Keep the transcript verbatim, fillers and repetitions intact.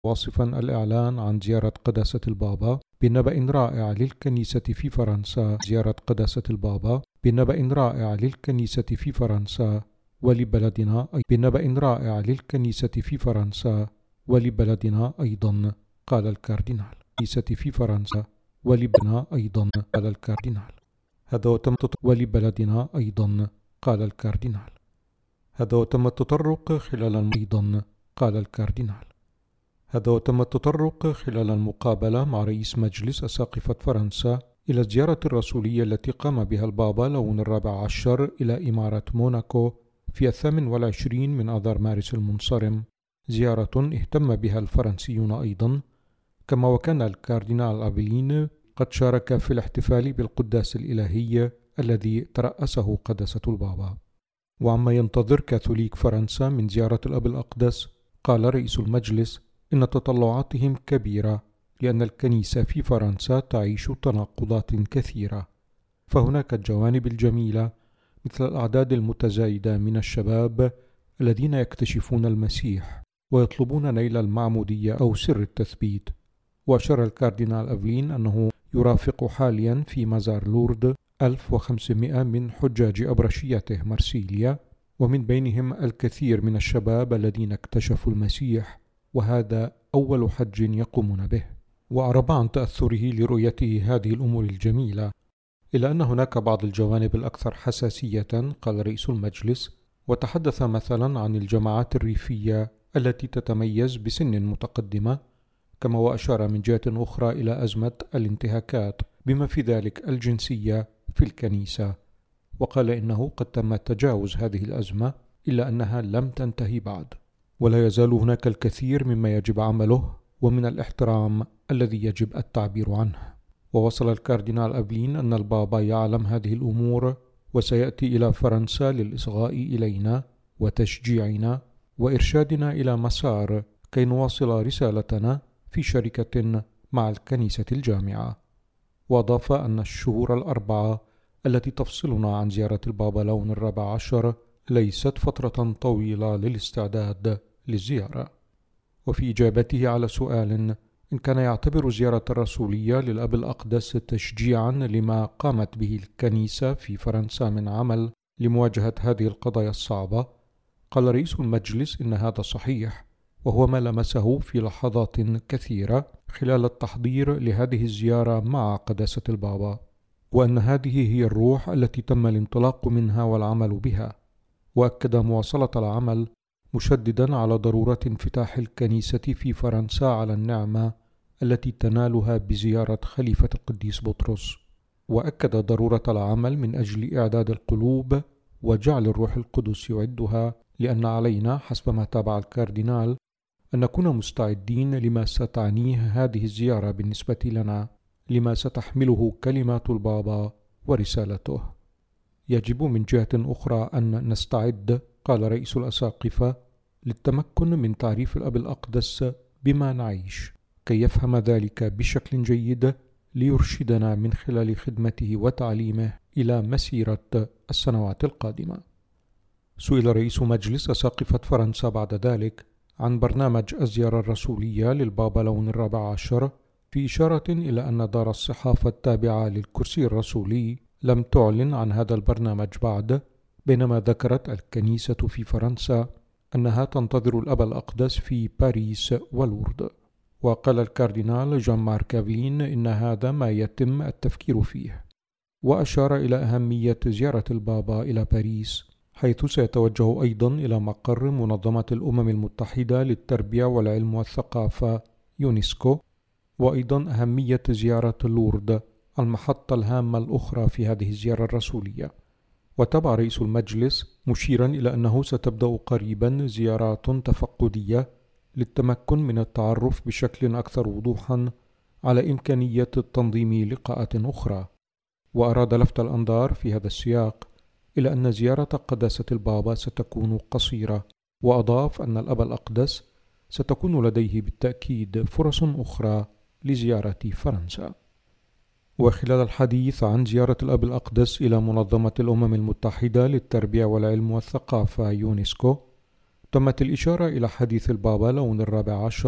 واصفا الإعلان عن زيارة قداسة البابا بنبأ رائع للكنيسة في فرنسا زيارة قداسة البابا بنبأ رائع للكنيسة في فرنسا ولبلدنا بنبأ رائع للكنيسة في فرنسا ولبلدنا أيضا، قال الكاردينال. الكنيسة في فرنسا ولبلدنا أيضا، قال الكاردينال. هذا وتم ولبلدنا أيضا، قال الكاردينال. هذا وتم التطرق خلال أيضا، قال الكاردينال. هذا وتم التطرق خلال المقابلة مع رئيس مجلس أساقفة فرنسا إلى الزيارة الرسولية التي قام بها البابا لون الرابع عشر إلى إمارة موناكو في الثامن والعشرين من آذار مارس المنصرم، زيارة اهتم بها الفرنسيون أيضا، كما وكان الكاردينال أفيلين قد شارك في الاحتفال بالقداس الإلهي الذي ترأسه قداسة البابا. وعما ينتظر كاثوليك فرنسا من زيارة الأب الأقدس، قال رئيس المجلس إن تطلعاتهم كبيرة لأن الكنيسة في فرنسا تعيش تناقضات كثيرة، فهناك الجوانب الجميلة مثل الأعداد المتزايدة من الشباب الذين يكتشفون المسيح ويطلبون نيل المعمودية أو سر التثبيت. وأشار الكاردينال أفلين أنه يرافق حاليا في مزار لورد ألف وخمسمائة من حجاج أبرشيته مرسيليا، ومن بينهم الكثير من الشباب الذين اكتشفوا المسيح، وهذا أول حج يقومون به. وأعرب عن تأثره لرؤيته هذه الأمور الجميلة، إلا أن هناك بعض الجوانب الأكثر حساسية، قال رئيس المجلس، وتحدث مثلا عن الجماعات الريفية التي تتميز بسن متقدمة، كما وأشار من جهة أخرى إلى أزمة الانتهاكات بما في ذلك الجنسية في الكنيسة، وقال إنه قد تم تجاوز هذه الأزمة إلا أنها لم تنتهي بعد، ولا يزال هناك الكثير مما يجب عمله ومن الاحترام الذي يجب التعبير عنه. ووصل الكاردينال أفلين أن البابا يعلم هذه الأمور وسيأتي إلى فرنسا للإصغاء إلينا وتشجيعنا وإرشادنا إلى مسار كي نواصل رسالتنا في شركة مع الكنيسة الجامعة. وأضاف أن الشهور الأربعة التي تفصلنا عن زيارة البابا لون الرابع عشر ليست فترة طويلة للاستعداد للزيارة. وفي إجابته على سؤال إن كان يعتبر زيارة الرسولية للأب الأقدس تشجيعا لما قامت به الكنيسة في فرنسا من عمل لمواجهة هذه القضايا الصعبة، قال رئيس المجلس إن هذا صحيح، وهو ما لمسه في لحظات كثيرة خلال التحضير لهذه الزيارة مع قداسة البابا، وأن هذه هي الروح التي تم الانطلاق منها والعمل بها. وأكد مواصلة العمل مشددا على ضرورة انفتاح الكنيسة في فرنسا على النعمة التي تنالها بزيارة خليفة القديس بطرس، وأكد ضرورة العمل من أجل إعداد القلوب وجعل الروح القدس يعدها، لأن علينا حسب ما تابع الكاردينال أن نكون مستعدين لما ستعنيه هذه الزيارة بالنسبة لنا، لما ستحمله كلمات البابا ورسالته. يجب من جهة أخرى أن نستعد، قال رئيس الأساقفة، للتمكن من تعريف الأب الأقدس بما نعيش كي يفهم ذلك بشكل جيد ليرشدنا من خلال خدمته وتعليمه إلى مسيرة السنوات القادمة. سئل رئيس مجلس أساقفة فرنسا بعد ذلك عن برنامج الزيارة الرسولية للبابا لون الرابع عشر، في إشارة إلى أن دار الصحافة التابعة للكرسي الرسولي لم تعلن عن هذا البرنامج بعد، بينما ذكرت الكنيسة في فرنسا أنها تنتظر الأب الأقدس في باريس ولورد. وقال الكاردينال جان مارك أفلين إن هذا ما يتم التفكير فيه، وأشار إلى أهمية زيارة البابا إلى باريس، حيث سيتوجه أيضا إلى مقر منظمة الأمم المتحدة للتربية والعلم والثقافة يونسكو، وأيضا أهمية زيارة لورد المحطة الهامة الأخرى في هذه الزيارة الرسولية. وتابع رئيس المجلس مشيرا إلى أنه ستبدأ قريبا زيارات تفقدية للتمكن من التعرف بشكل أكثر وضوحا على إمكانية تنظيم لقاءات أخرى. وأراد لفت الأنظار في هذا السياق إلى أن زيارة قداسة البابا ستكون قصيرة، وأضاف أن الأب الأقدس ستكون لديه بالتأكيد فرص أخرى لزيارة فرنسا. وخلال الحديث عن زيارة الأب الأقدس إلى منظمة الأمم المتحدة للتربية والعلم والثقافة يونسكو، تمت الإشارة إلى حديث البابا لون الرابع عشر